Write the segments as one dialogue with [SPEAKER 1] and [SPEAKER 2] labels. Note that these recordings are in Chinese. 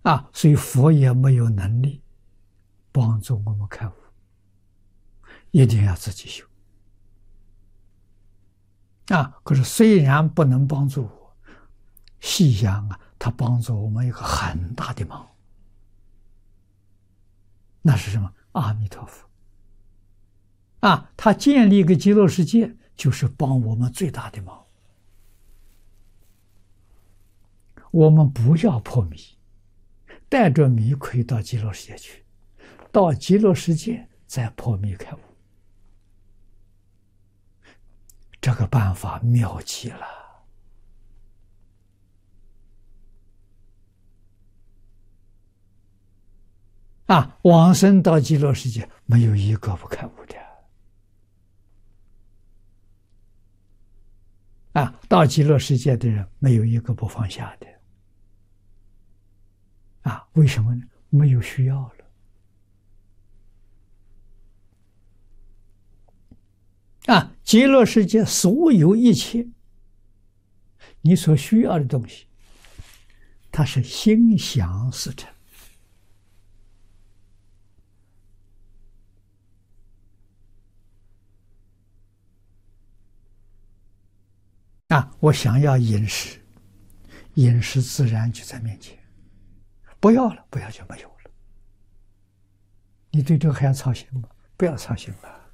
[SPEAKER 1] 所以佛也没有能力帮助我们开悟，一定要自己修。可是虽然不能帮助我，细想他帮助我们一个很大的忙。那是什么？阿弥陀佛。他建立一个极乐世界，就是帮我们最大的忙。我们不要破迷，带着迷亏到极乐世界去，到极乐世界再破迷开悟。这个办法妙极了。往生到极乐世界，没有一个不开悟的。到极乐世界的人，没有一个不放下的。为什么呢？没有需要了。极乐世界所有一切，你所需要的东西，它是心想事成。我想要饮食，饮食自然就在面前。不要了，不要就没有了。你对这个还要操心吗？不要操心了。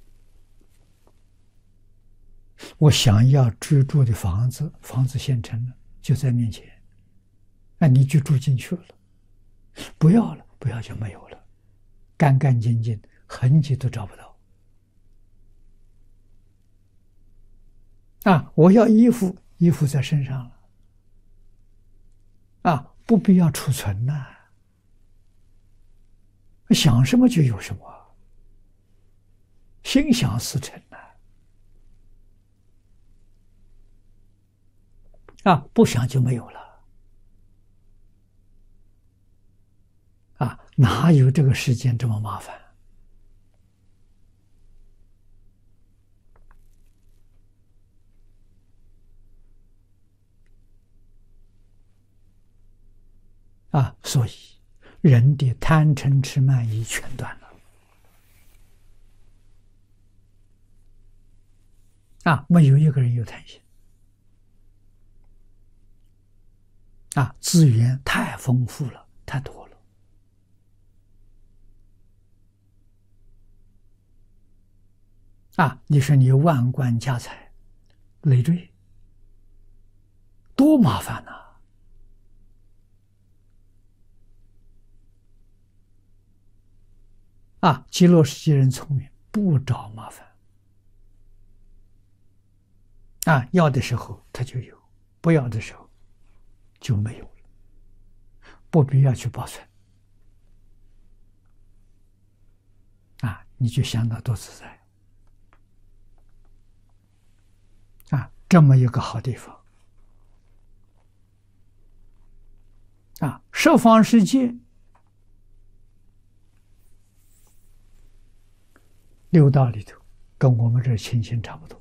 [SPEAKER 1] 我想要居住的房子，房子现成了，就在面前。你就住进去了。不要了，不要就没有了，干干净净，痕迹都找不到。我要衣服，衣服在身上了。不必要储存呐。想什么就有什么，心想事成呐。不想就没有了。哪有这个世间这么麻烦？所以人的贪嗔痴慢疑全断了。没有一个人有贪心。资源太丰富了，太多了。你说你万贯家财累赘，多麻烦呐！极乐世界人聪明，不找麻烦。要的时候他就有，不要的时候就没有了，不必要去保存。你就想到多自在。这么一个好地方。十方世界六道里头，跟我们这情形差不多。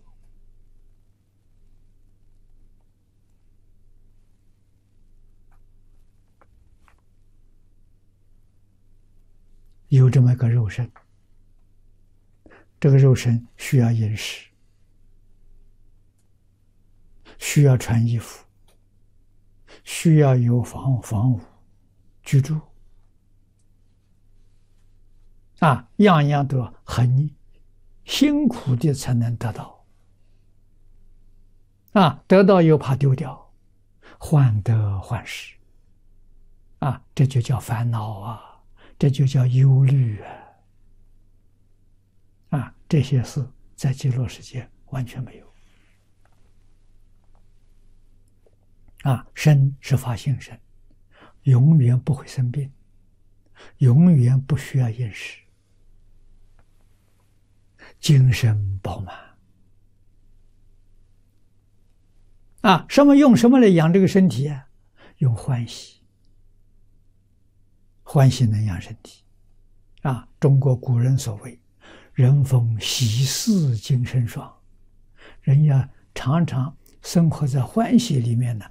[SPEAKER 1] 有这么一个肉身，这个肉身需要饮食，需要穿衣服，需要有房屋居住，样样都很辛苦的才能得到。得到又怕丢掉，患得患失，这就叫烦恼这就叫忧虑这些事在极乐世界完全没有。身是法性身，永远不会生病，永远不需要饮食，精神饱满。用什么来养这个身体用欢喜，欢喜能养身体。中国古人所谓人逢喜事精神爽，人要常常生活在欢喜里面呢，